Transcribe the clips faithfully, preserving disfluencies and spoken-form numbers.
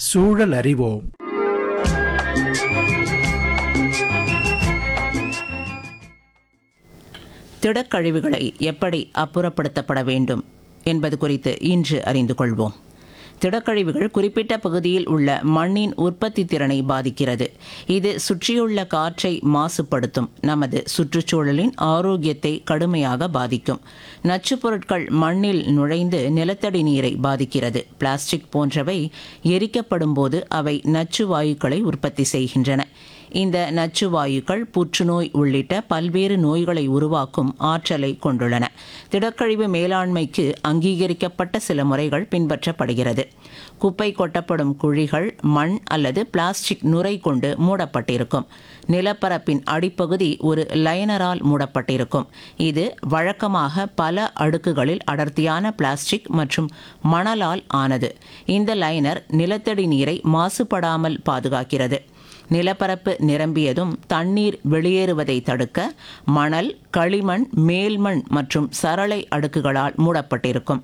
சூழல் அறிவோம். திடக்கழிவுகளை எப்படி அப்புறப்படுத்தப்பட வேண்டும் என்பது குறித்து இன்று அறிந்து கொள்வோம். திடக்கழிவுகள் குறிப்பிட்ட பகுதியில் உள்ள மண்ணின் உற்பத்தி திறனை பாதிக்கிறது. இது சுற்றியுள்ள காற்றை மாசுபடுத்தும், நமது சுற்றுச்சூழலின் ஆரோக்கியத்தை கடுமையாக பாதிக்கும். நச்சுப் பொருட்கள் மண்ணில் நுழைந்து நிலத்தடி நீரை பாதிக்கிறது. பிளாஸ்டிக் போன்றவை எரிக்கப்படும் போது அவை நச்சு வாயுக்களை உற்பத்தி செய்கின்றன. இந்த நச்சு வாயுக்கள் புற்றுநோய் உள்ளிட்ட பல்வேறு நோய்களை உருவாக்கும் ஆற்றலை கொண்டுள்ளன. திடக்கழிவு மேலாண்மைக்கு அங்கீகரிக்கப்பட்ட சில முறைகள் பின்பற்றப்படுகிறது. குப்பை கொட்டப்படும் குழிகள் மண் அல்லது பிளாஸ்டிக் நுரை கொண்டு மூடப்பட்டிருக்கும். நிலப்பரப்பின் அடிப்பகுதி ஒரு லைனரால் மூடப்பட்டிருக்கும். இது வழக்கமாக பல அடுக்குகளில் அடர்த்தியான பிளாஸ்டிக் மற்றும் மணலால் ஆனது. இந்த லைனர் நிலத்தடி நீரை மாசுபடாமல் பாதுகாக்கிறது. நிலப்பரப்பு நிரம்பியதும் தண்ணீர் வெளியேறுவதை தடுக்க மணல், களிமண், மேல்மண் மற்றும் சரளை அடுக்குகளால் மூடப்பட்டிருக்கும்.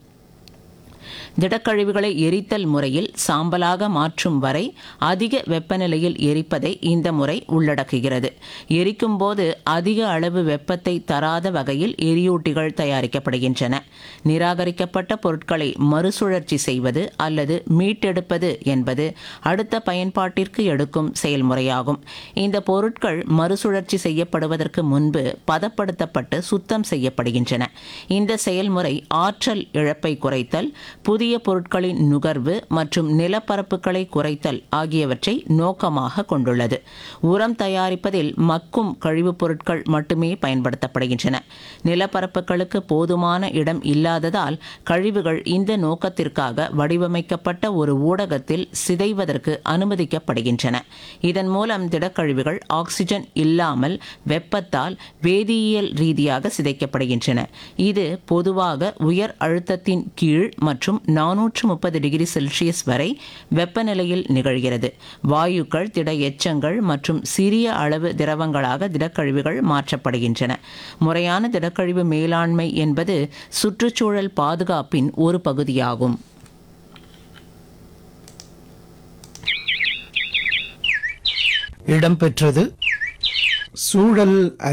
திடக்கழிவுகளை எரித்தல் முறையில் சாம்பலாக மாற்றும் வரை அதிக வெப்பநிலையில் எரிப்பதை இந்த முறை உள்ளடக்குகிறது. எரிக்கும் போது அதிக அளவு வெப்பத்தை தராத வகையில் எரியூட்டிகள் தயாரிக்கப்படுகின்றன. நிராகரிக்கப்பட்ட பொருட்களை மறுசுழற்சி செய்வது அல்லது மீட்டெடுப்பது என்பது அடுத்த பயன்பாட்டிற்கு எடுக்கும் செயல்முறையாகும். இந்த பொருட்கள் மறுசுழற்சி செய்யப்படுவதற்கு முன்பு பதப்படுத்தப்பட்டு சுத்தம் செய்யப்படுகின்றன. இந்த செயல்முறை ஆற்றல் இழப்பை குறைத்தல், புதிய பொருட்களின் நுகர்வு மற்றும் நிலப்பரப்புகளை குறைத்தல் ஆகியவற்றை நோக்கமாக கொண்டுள்ளது. உரம் தயாரிப்பதில் மக்கும் கழிவுப் பொருட்கள் மட்டுமே பயன்படுத்தப்படுகின்றன. நிலப்பரப்புகளுக்கு போதுமான இடம் இல்லாததால் கழிவுகள் இந்த நோக்கத்திற்காக வடிவமைக்கப்பட்ட ஒரு ஊடகத்தில் சிதைவதற்கு அனுமதிக்கப்படுகின்றன. இதன் மூலம் திடக்கழிவுகள் ஆக்சிஜன் இல்லாமல் வெப்பத்தால் வேதியியல் ரீதியாக சிதைக்கப்படுகின்றன. இது பொதுவாக உயர் அழுத்தத்தின் கீழ் மற்றும் நானூற்று முப்பது டிகிரி செல்சியஸ் வரை வெப்பநிலையில் நிகழ்கிறது. வாயுக்கள், திட எச்சங்கள் மற்றும் சிறிய அளவு திரவங்களாக திடக்கழிவுகள் மாற்றப்படுகின்றன. முறையான திடக்கழிவு மேலாண்மை என்பது சுற்றுச்சூழல் பாதுகாப்பின் ஒரு பகுதியாகும். இடம்பெற்றது சூழல்